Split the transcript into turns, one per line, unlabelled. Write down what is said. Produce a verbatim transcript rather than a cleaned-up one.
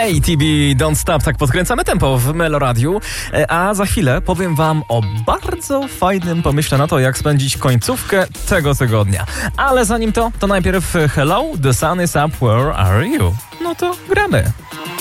A T B Don't Stop, tak podkręcamy tempo w Meloradiu, a za chwilę powiem wam o bardzo fajnym pomyśle na to, jak spędzić końcówkę tego tygodnia. Ale zanim to, to najpierw hello, the sun is up, where are you? No to gramy.